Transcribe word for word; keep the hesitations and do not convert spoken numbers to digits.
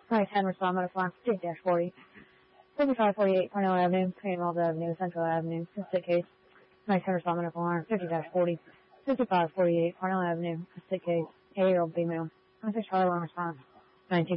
nine ten respondent response, J forty. fifty-five forty-eight Parnell Avenue, Commonwealth Avenue, Central Avenue, Pacific Case. nine ten respondent alarm, fifty forty. fifty-five forty-eight Parnell Avenue, Pacific Case, eight-year-old female. nine six Charlie one response, nineteen